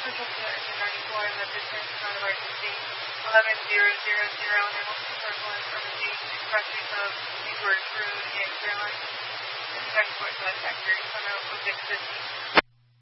Central to Engine 94 and the business on emergency 11000 and Hamilton Circle in front of the crossing of Newburgh Road and Fairline. This is export to that factory, so no 0650.